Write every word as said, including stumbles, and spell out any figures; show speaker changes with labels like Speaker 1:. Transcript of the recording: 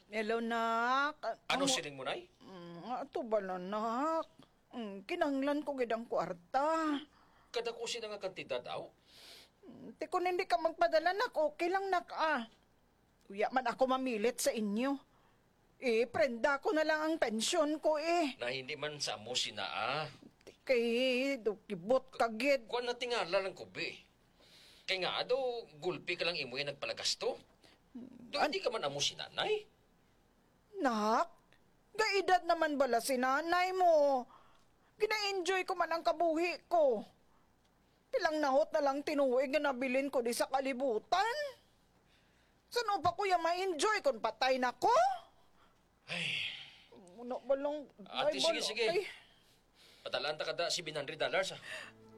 Speaker 1: Hello, nak.
Speaker 2: Ano siling mo, nay?
Speaker 1: Mm, ato ba na, nak? Mm, kinanglan ko gidang kwarta.
Speaker 2: Kada ko sila nga kantidad daw.
Speaker 1: Mm, Ti kung hindi ka magpadala, nak, okay lang, nak, ah. Uya man ako mamilit sa inyo. Eh, prenda ko na lang ang pensyon ko, eh.
Speaker 2: Na hindi man sa amo sinaa.
Speaker 1: Ti kay, dukibot kagid.
Speaker 2: Kuan na tingala lang ko, be. Kaya nga, daw, gulpi ka lang imo yung nagpalagasto. Do, hindi ka man amo si nanay.
Speaker 1: Nak, gaedad naman bala si nanay mo. Gina-enjoy ko man ang kabuhi ko. Ilang nahot na lang tinuig na nabilin ko di sa kalibutan. Saan pa kuya ma-enjoy kung patay na ko?
Speaker 2: Ay,
Speaker 1: Muna ba lang...
Speaker 2: ate,
Speaker 1: ay,
Speaker 2: sige,
Speaker 1: bala-
Speaker 2: sige.
Speaker 1: ay.
Speaker 2: Patalaan ta kada seven hundred dollars, ah.